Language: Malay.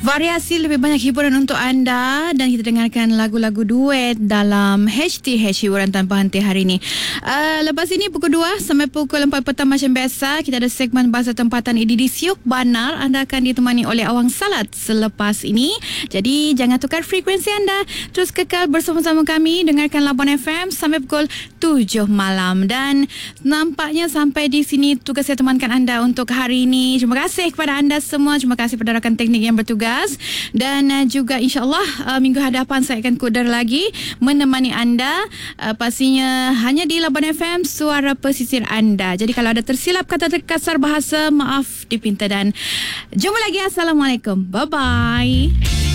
Variasi lebih banyak hiburan untuk anda dan kita dengarkan lagu-lagu duet dalam HTH hiburan tanpa henti hari ini. Lepas ini pukul 2 sampai pukul 4 petang macam biasa kita ada segmen bahasa tempatan edisi Siok Banar. Anda akan ditemani oleh Awang Salat selepas ini. Jadi jangan tukar frekuensi anda. Terus kekal bersama-sama kami dengarkan Labuan FM sampai pukul 7 malam dan nampaknya sampai di sini tugas saya temankan anda untuk hari ini. Terima kasih kepada anda semua. Terima kasih kepada rakan teknik yang bertugas. Dan juga insyaAllah minggu hadapan saya akan kudar lagi menemani anda, pastinya hanya di Labuan FM, suara pesisir anda. Jadi kalau ada tersilap kata terkasar bahasa, maaf dipinta dan jumpa lagi. Assalamualaikum, bye bye.